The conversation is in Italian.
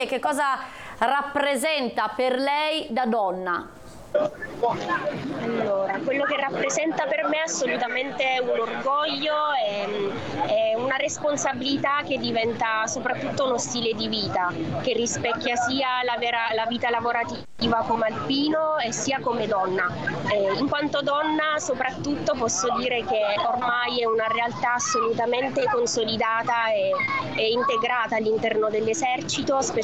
E che cosa rappresenta per lei da donna? Allora, quello che rappresenta per me è assolutamente un orgoglio e una responsabilità che diventa soprattutto uno stile di vita, che rispecchia sia la vita lavorativa come alpino e sia come donna. In quanto donna soprattutto posso dire che ormai è una realtà assolutamente consolidata e integrata all'interno dell'esercito,